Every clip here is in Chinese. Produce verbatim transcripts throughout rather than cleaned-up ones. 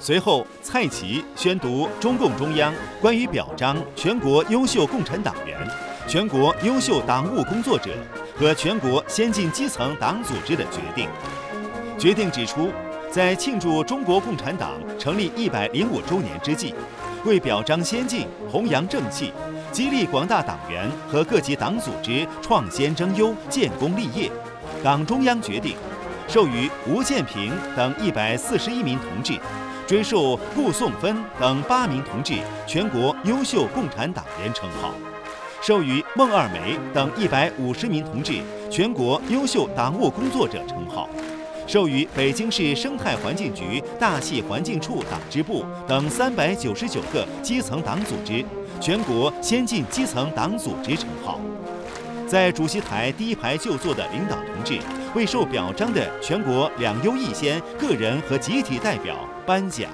随后，蔡奇宣读中共中央关于表彰全国优秀共产党员、全国优秀党务工作者和全国先进基层党组织的决定。决定指出，在庆祝中国共产党成立一百零五周年之际，为表彰先进、弘扬正气，激励广大党员和各级党组织创先争优、建功立业，党中央决定授予吴建平等一百四十一名同志，追授顾颂芬等八名同志全国优秀共产党员称号，授予孟二梅等一百五十名同志全国优秀党务工作者称号，授予北京市生态环境局大气环境处党支部等三百九十九个基层党组织全国先进基层党组织称号。在主席台第一排就座的领导同志为受表彰的全国两优一先个人和集体代表颁奖。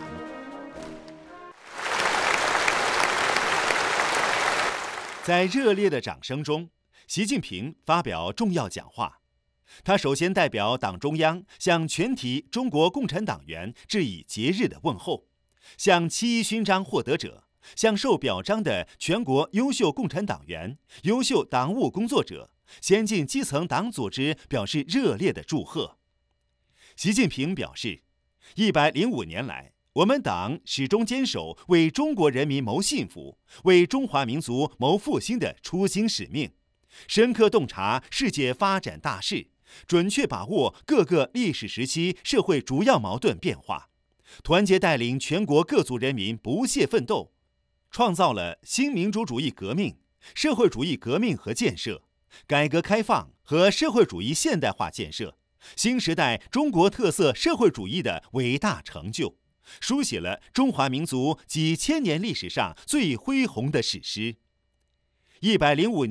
在热烈的掌声中，习近平发表重要讲话。他首先代表党中央向全体中国共产党员致以节日的问候，向七一勋章获得者、向受表彰的全国优秀共产党员、优秀党务工作者、先进基层党组织表示热烈的祝贺。习近平表示，一百零五年来，我们党始终坚守为中国人民谋幸福、为中华民族谋复兴的初心使命，深刻洞察世界发展大势，准确把握各个历史时期社会主要矛盾变化，团结带领全国各族人民不懈奋斗，创造了新民主主义革命、社会主义革命和建设、改革开放和社会主义现代化建设、新时代中国特色社会主义的伟大成就，书写了中华民族几千年历史上最恢宏的史诗。一百零五年。